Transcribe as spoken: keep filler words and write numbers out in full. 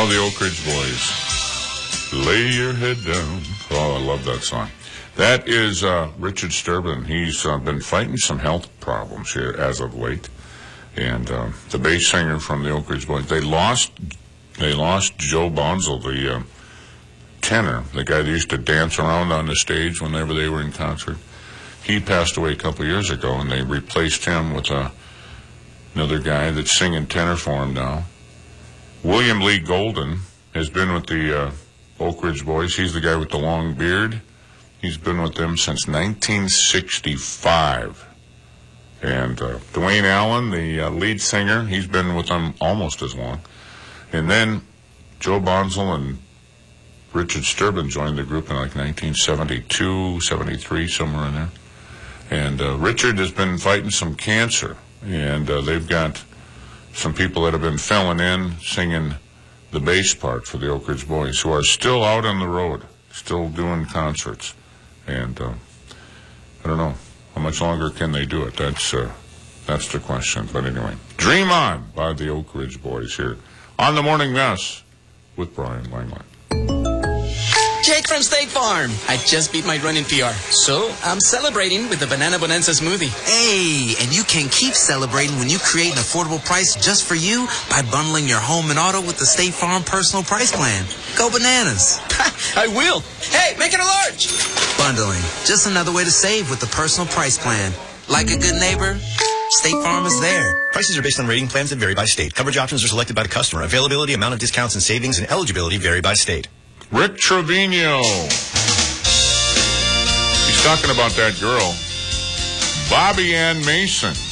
Oh, the Oak Ridge Boys. Lay your head down. Oh, I love that song. That is uh, Richard Sturban. He's uh, been fighting some health problems here as of late. And uh, the bass singer from the Oak Ridge Boys, they lost they lost Joe Bonzel, the uh, tenor, the guy that used to dance around on the stage whenever they were in concert. He passed away a couple of years ago, and they replaced him with uh, another guy that's singing tenor for him now. William Lee Golden has been with the uh, Oak Ridge Boys. He's the guy with the long beard. He's been with them since nineteen sixty-five. And uh, Dwayne Allen, the uh, lead singer, he's been with them almost as long. And then Joe Bonzel and Richard Sturban joined the group in like nineteen seventy-two, seventy-three, somewhere in there. And uh, Richard has been fighting some cancer. And uh, they've got some people that have been filling in, singing the bass part for the Oak Ridge Boys, who are still out on the road, still doing concerts. And uh, I don't know, how much longer can they do it? That's uh, that's the question. But anyway, Dream On by the Oak Ridge Boys here on The Morning Mess with Brian Langley. Jake from State Farm. I just beat my running P R, so I'm celebrating with the Banana Bonanza smoothie. Hey, and you can keep celebrating when you create an affordable price just for you by bundling your home and auto with the State Farm Personal Price Plan. Go bananas. I will. Hey, make it a large. Bundling. Just another way to save with the Personal Price Plan. Like a good neighbor, State Farm is there. Prices are based on rating plans that vary by state. Coverage options are selected by the customer. Availability, amount of discounts and savings, and eligibility vary by state. Rick Trevino. He's talking about that girl, Bobby Ann Mason.